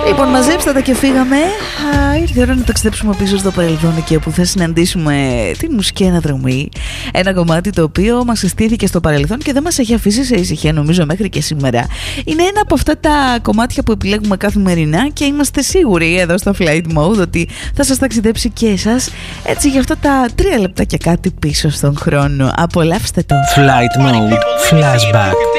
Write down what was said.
Λοιπόν, μαζέψτε τα και φύγαμε. Ήρθε η ώρα να ταξιδέψουμε πίσω στο παρελθόν, εκεί όπου θα συναντήσουμε τη μουσική αναδρομή. Ένα κομμάτι το οποίο μας συστήθηκε στο παρελθόν και δεν μας έχει αφήσει σε ησυχία, νομίζω, μέχρι και σήμερα. Είναι ένα από αυτά τα κομμάτια που επιλέγουμε καθημερινά και είμαστε σίγουροι εδώ στο Flight Mode ότι θα σας ταξιδέψει και εσάς. Έτσι, για αυτά τα 3 λεπτά και κάτι πίσω στον χρόνο. Απολαύστε το. Flight Mode Flashback.